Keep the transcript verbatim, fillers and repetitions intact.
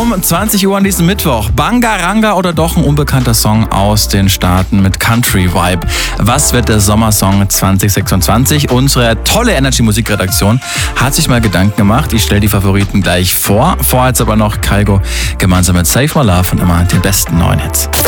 um zwanzig Uhr an diesem Mittwoch. Bangaranga oder doch ein unbekannter Song aus den Staaten mit Country Vibe? Was wird der Sommersong zwanzig sechsundzwanzig? Unsere tolle Energy Musikredaktion hat sich mal Gedanken gemacht. Ich stelle die Favoriten gleich vor. Vorher jetzt aber noch Kygo gemeinsam mit Save My Love und immer den besten neuen Hits.